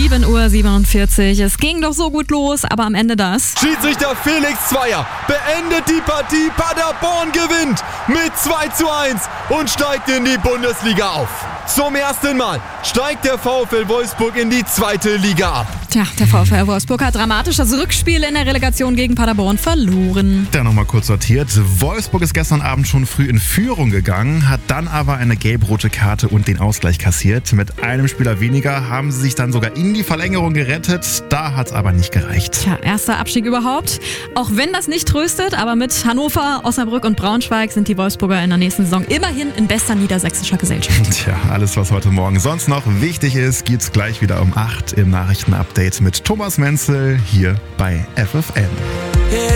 7:47 Uhr. Es ging doch so gut los, aber am Ende das. Schiedsrichter Felix Zweier beendet die Partie. Paderborn gewinnt mit 2:1 und steigt in die Bundesliga auf. Zum ersten Mal steigt der VfL Wolfsburg in die 2. Liga ab. Tja, der VfL Wolfsburg hat dramatisch das Rückspiel in der Relegation gegen Paderborn verloren. Dann nochmal kurz sortiert. Wolfsburg ist gestern Abend schon früh in Führung gegangen, hat dann aber eine gelb-rote Karte und den Ausgleich kassiert. Mit einem Spieler weniger haben sie sich dann sogar in die Verlängerung gerettet. Da hat es aber nicht gereicht. Tja, erster Abstieg überhaupt. Auch wenn das nicht tröstet, aber mit Hannover, Osnabrück und Braunschweig sind die Wolfsburger in der nächsten Saison immerhin in bester niedersächsischer Gesellschaft. Tja, alles, was heute Morgen sonst noch wichtig ist, gibt's gleich wieder um 8 im Nachrichtenupdate mit Thomas Menzel hier bei FFN.